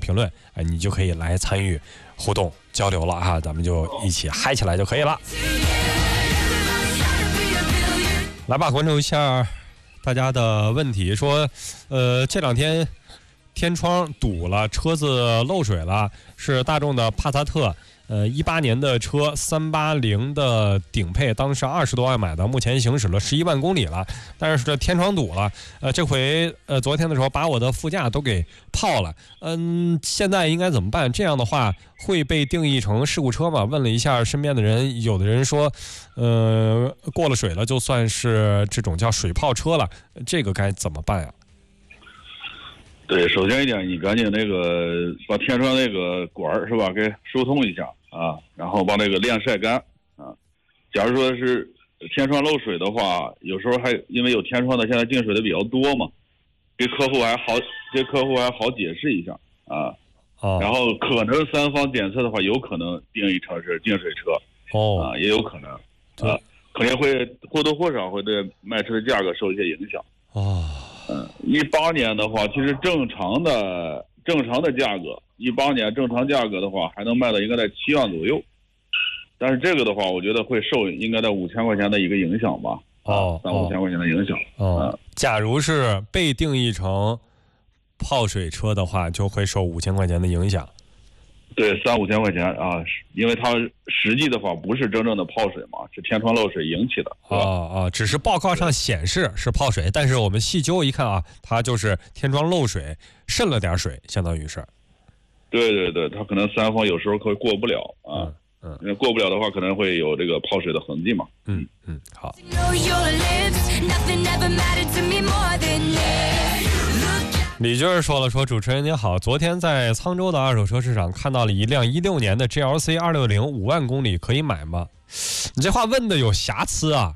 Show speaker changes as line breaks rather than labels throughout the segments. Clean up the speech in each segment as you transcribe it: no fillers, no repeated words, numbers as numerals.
评论，你就可以来参与互动交流了哈，咱们就一起嗨起来就可以了。来吧，关注一下大家的问题，说这2天天窗堵了，车子漏水了，是大众的帕萨特，18年的车，380的顶配，当时20多万买的，目前行驶了11万公里了，但是这天窗堵了，这回昨天的时候把我的副驾都给泡了，现在应该怎么办？这样的话会被定义成事故车吗？问了一下身边的人，有的人说，过了水了就算是这种叫水泡车了，这个该怎么办呀？
对，首先一点，你赶紧那个把天窗那个管儿是吧，给疏通一下啊，然后把那个晾晒干啊。假如说是天窗漏水的话，有时候还因为有天窗的，现在进水的比较多嘛，给客户还好解释一下啊。然后可能3方检测的话，有可能定义成是进水车啊，也有可能啊，肯定会或多或少会对卖车的价格受一些影响18年的话，其实正常的价格，18年正常价格的话，还能卖到应该在7万左右。但是这个的话，我觉得会受应该在5000块钱的一个影响吧。3-5千块钱的影响。
假如是被定义成泡水车的话，就会受5000块钱的影响。
对，3-5千块钱啊，因为它实际的话不是真正的泡水嘛，是天窗漏水引起的。
只是报告上显示是泡水，但是我们细究一看啊，它就是天窗漏水渗了点水，相当于是。
对，它可能3方有时候会过不了啊。因为过不了的话，可能会有这个泡水的痕迹嘛。
好。李军说了，说主持人您好，昨天在沧州的二手车市场看到了一辆16年的 GLC 260，5万公里可以买吗？你这话问的有瑕疵啊。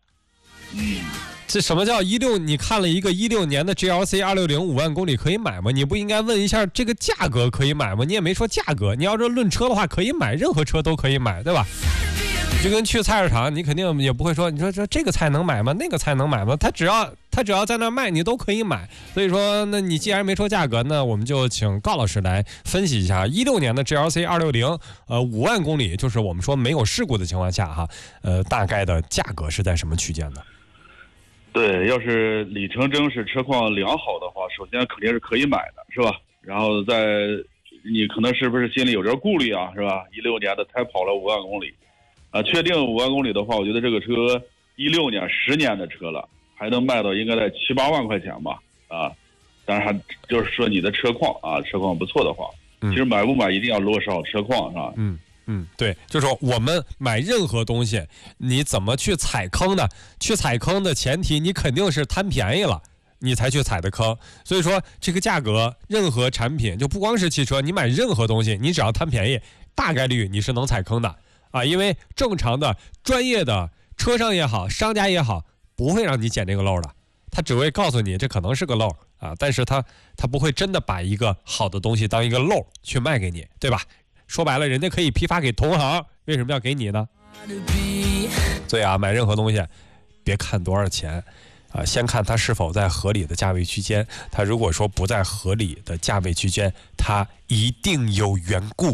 这什么叫你看了一个16年的 GLC 260， 5万公里可以买吗？你不应该问一下这个价格可以买吗？你也没说价格，你要说论车的话可以买，任何车都可以买，对吧？就跟去菜市场，你肯定也不会说，你说这个菜能买吗？那个菜能买吗？他只要在那卖，你都可以买。所以说，那你既然没说价格，那我们就请高老师来分析一下16年的 GLC 260， 5万公里，就是我们说没有事故的情况下哈，大概的价格是在什么区间呢？
对，要是里程真实车况良好的话，首先肯定是可以买的，是吧？然后你可能是不是心里有点顾虑啊，是吧？16年的才跑了5万公里。确定5万公里的话，我觉得这个车16年10年的车了，还能卖到应该在7-8万块钱吧。当然还就是说你的车况不错的话，其实买不买一定要落实好车况，是吧？
对，就是说我们买任何东西，你怎么去踩坑呢？去踩坑的前提，你肯定是贪便宜了，你才去踩的坑。所以说这个价格，任何产品就不光是汽车，你买任何东西，你只要贪便宜，大概率你是能踩坑的。因为正常的专业的车商也好，商家也好，不会让你捡这个漏的，他只会告诉你这可能是个漏但是他不会真的把一个好的东西当一个漏去卖给你，对吧？说白了，人家可以批发给同行，为什么要给你呢？所以买任何东西别看多少钱先看它是否在合理的价位区间，它如果说不在合理的价位区间，它一定有缘故。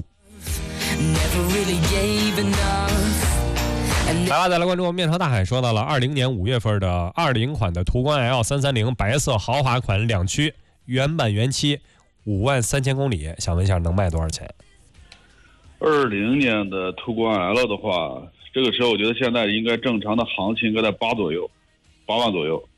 来吧，再来关注面朝大海。说到了20年5月份的20款的途观 L 330白色豪华款2驱，原版原漆，5万3000公里，想问一下能卖多少钱
？20年的途观 L 的话，这个车我觉得现在应该正常的行情应该在8万左右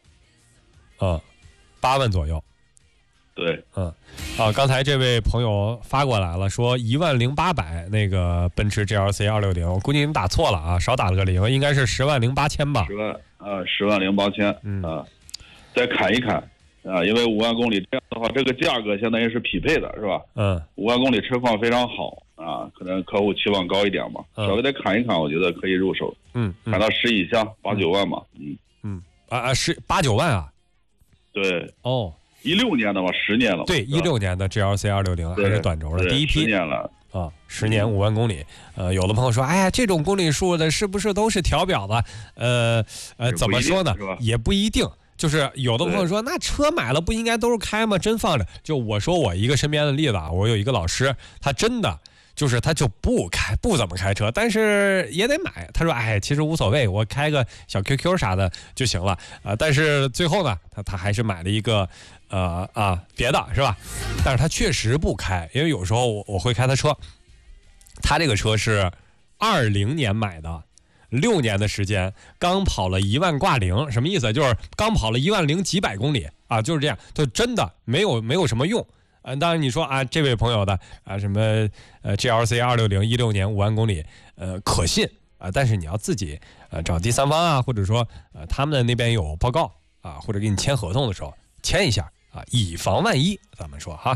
8万左右。
对，
刚才这位朋友发过来了，说10800那个奔驰 GLC 260，我估计你们打错了少打了个0，应该是10808000吧
？10808000，再砍一砍因为5万公里这样的话，这个价格相当于是匹配的，是吧？5万公里车况非常好可能客户期望高一点嘛，稍微再砍一砍，我觉得可以入手，砍到10以下，8-9万嘛
8-9万啊？
对，16年的嘛，10年了。
对，16年的 GLC 260还是短轴的第一批，10
年了
10年5万公里。有的朋友说，哎呀，这种公里数的是不是都是调表的？怎么说呢？也不一定。 就是有的朋友说，那车买了不应该都是开吗？真放着？就我说我一个身边的例子啊，我有一个老师，他真的就是他就不怎么开车，但是也得买。他说，哎，其实无所谓，我开个小 QQ 啥的就行了啊。但是最后呢，他还是买了一个别的是吧？但是他确实不开，因为有时候我会开他车，他这个车是20年买的。6年的时间，刚跑了1万挂零，什么意思？就是刚跑了1万零几百公里啊，就是这样，就真的没有什么用。当然你说啊，这位朋友的什么GLC 26016年5万公里，可信啊，但是你要自己找第三方啊，或者说他们那边有报告啊，或者给你签合同的时候签一下啊，以防万一。咱们说哈。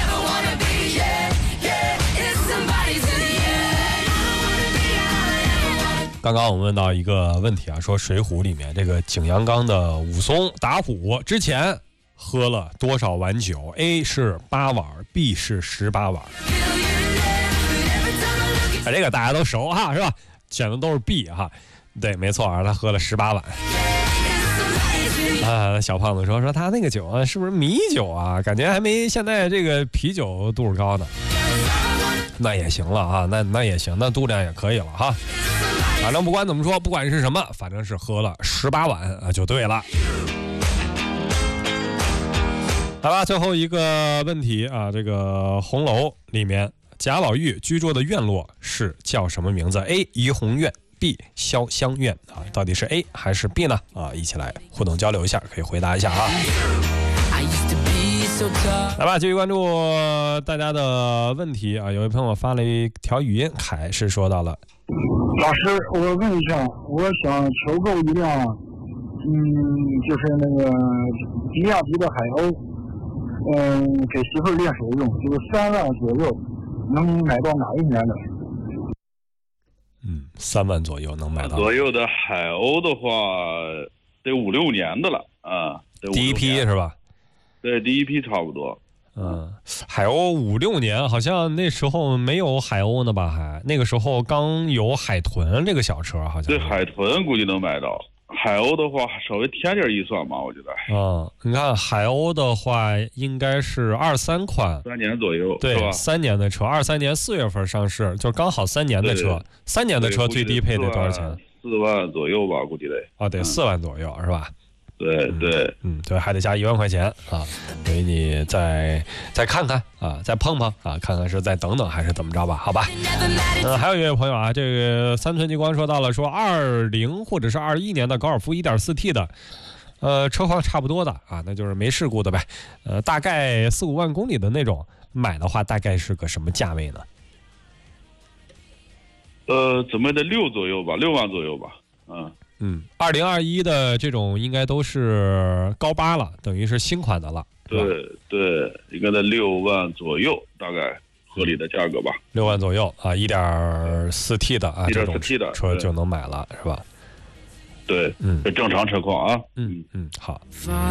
刚刚我们问到一个问题啊，说《水浒》里面这个景阳冈的武松打虎之前喝了多少碗酒 ？A 是8碗 ，B 是18碗。这个大家都熟哈，是吧？选的都是 B 哈。对，没错啊，他喝了18碗。小胖子说他那个酒啊，是不是米酒啊？感觉还没现在这个啤酒度数高呢。那也行了啊，那也行，那度量也可以了哈。反正不管怎么说，不管是什么，反正是喝了18碗啊，就对了。好吧，最后一个问题啊，这个红楼里面贾宝玉居住的院落是叫什么名字 ？A. 怡红院 ，B. 潇湘院啊，到底是 A 还是 B 呢？啊，一起来互动交流一下，可以回答一下啊。来吧，继续关注大家的问题啊。有位朋友发了一条语音，凯是说到了。
老师，我问一下，我想求购一辆，就是那个比亚迪的海鸥，给媳妇儿练手用，就是3万左右，能买到哪一年的
？3万左右能买到。
左右的海鸥的话，得5、6年的了啊。
第一批是吧？
对，第一批差不多。
海鸥5、6年，好像那时候没有海鸥呢吧？那个时候刚有海豚这个小车，好像。
对，海豚估计能买到。海鸥的话稍微添点预算吧，我觉得。
你看海鸥的话，应该是23款
，3年左右，
对
是吧
？3年的车，23年4月份上市，就刚好3年的车。3年的车最低配得多少钱
？4万左右吧，估计得。
得4万左右是吧？
对对，
对，还得加1万块钱啊，所以你再看看啊，再碰碰啊，看看是再等等还是怎么着吧，好吧。还有一位朋友啊，这个三寸激光说到了，说20或者是21年的高尔夫 1.4T 的，车况差不多的啊，那就是没事故的呗，大概4、5万公里的那种，买的话大概是个什么价位呢
怎么得6左右吧，6万左右吧
，2021的这种应该都是高8了，等于是新款的了。
对对，应该在6万左右，大概合理的价格吧。
6万左右啊，1.4T 的啊，这种车就能买了，是吧？
对，这正常车况啊。
好。